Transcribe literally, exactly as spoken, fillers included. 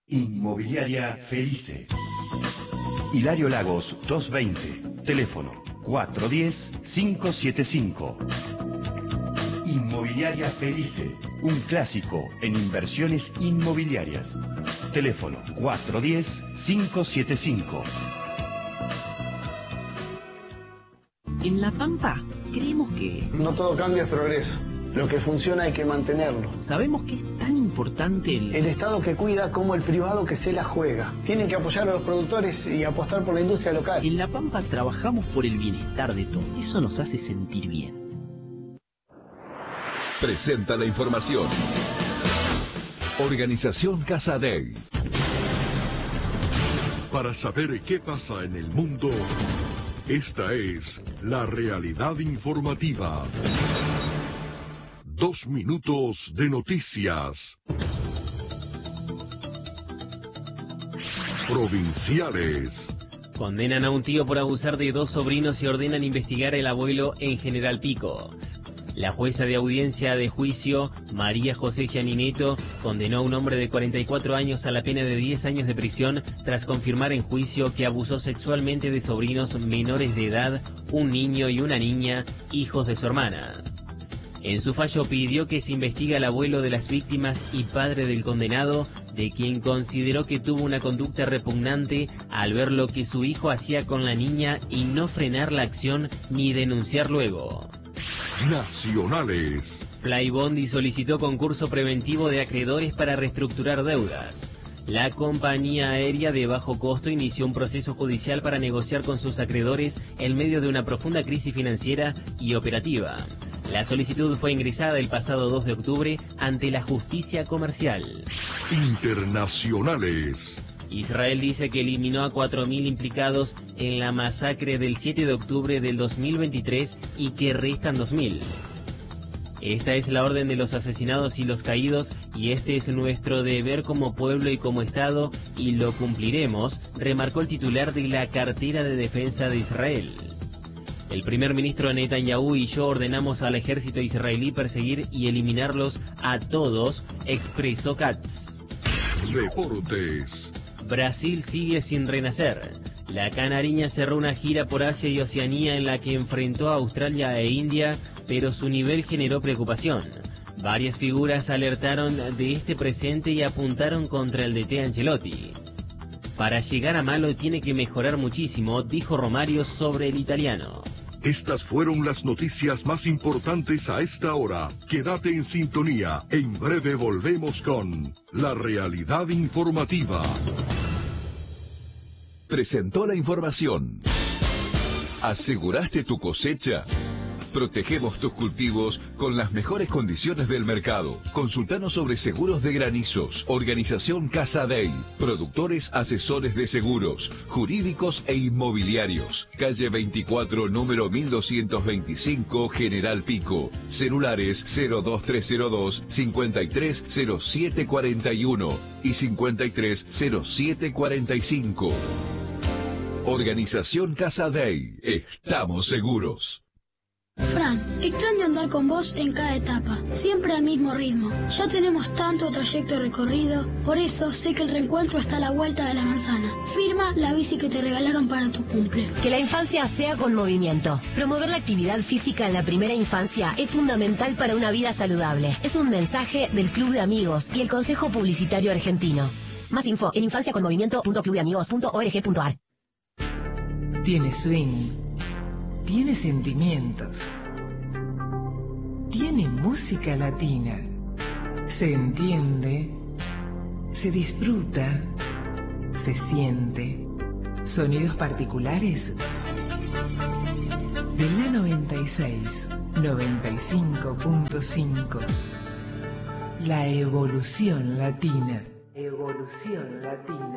Inmobiliaria Felice. Hilario Lagos doscientos veinte. Teléfono cuatro uno cero, cinco siete cinco. Inmobiliaria Felice. Un clásico en inversiones inmobiliarias. Teléfono cuatro uno cero, cinco siete cinco. En La Pampa creemos que... No todo cambio es progreso. Lo que funciona hay que mantenerlo. Sabemos que es tan importante el... El Estado que cuida como el privado que se la juega. Tienen que apoyar a los productores y apostar por la industria local. En La Pampa trabajamos por el bienestar de todos. Eso nos hace sentir bien. Presenta la información. Organización Casadei. Para saber qué pasa en el mundo, esta es la realidad informativa. Dos minutos de noticias. Provinciales. Condenan a un tío por abusar de dos sobrinos y ordenan investigar al abuelo en General Pico. La jueza de audiencia de juicio, María José Gianineto, condenó a un hombre de cuarenta y cuatro años a la pena de diez años de prisión tras confirmar en juicio que abusó sexualmente de sobrinos menores de edad, un niño y una niña, hijos de su hermana. En su fallo pidió que se investigue al abuelo de las víctimas y padre del condenado, de quien consideró que tuvo una conducta repugnante al ver lo que su hijo hacía con la niña y no frenar la acción ni denunciar luego. Nacionales. Flybondi solicitó concurso preventivo de acreedores para reestructurar deudas. La compañía aérea de bajo costo inició un proceso judicial para negociar con sus acreedores en medio de una profunda crisis financiera y operativa. La solicitud fue ingresada el pasado dos de octubre ante la justicia comercial. Internacionales. Israel dice que eliminó a cuatro mil implicados en la masacre del siete de octubre del dos mil veintitrés y que restan dos mil. Esta es la orden de los asesinados y los caídos y este es nuestro deber como pueblo y como Estado y lo cumpliremos, remarcó el titular de la cartera de defensa de Israel. El primer ministro Netanyahu y yo ordenamos al ejército israelí perseguir y eliminarlos a todos, expresó Katz. Deportes. Brasil sigue sin renacer. La canariña cerró una gira por Asia y Oceanía en la que enfrentó a Australia e India, pero su nivel generó preocupación. Varias figuras alertaron de este presente y apuntaron contra el D T Ancelotti. Para llegar a malo tiene que mejorar muchísimo, dijo Romario sobre el italiano. Estas fueron las noticias más importantes a esta hora. Quédate en sintonía. En breve volvemos con La Realidad Informativa. Presentó la información. ¿Aseguraste tu cosecha? Protegemos tus cultivos con las mejores condiciones del mercado. Consultanos sobre seguros de granizos. Organización Casadei. Productores asesores de seguros, jurídicos e inmobiliarios. Calle veinticuatro, número mil doscientos veinticinco, General Pico. Celulares cero dos tres cero dos, cincuenta y tres cero siete cuarenta y uno y cincuenta y tres cero siete cuarenta y cinco. Organización Casadei. Estamos seguros. Fran, extraño andar con vos en cada etapa, siempre al mismo ritmo. Ya tenemos tanto trayecto recorrido, por eso sé que el reencuentro está a la vuelta de la manzana. Firma la bici que te regalaron para tu cumple. Que la infancia sea con movimiento. Promover la actividad física en la primera infancia es fundamental para una vida saludable. Es un mensaje del Club de Amigos y el Consejo Publicitario Argentino. Más info en infancia con movimiento punto club de amigos punto org punto ar. Tiene swing. Tiene sentimientos. Tiene música latina. Se entiende. Se disfruta. Se siente. Sonidos particulares. De la noventa y seis, noventa y cinco punto cinco. La evolución latina. Evolución latina.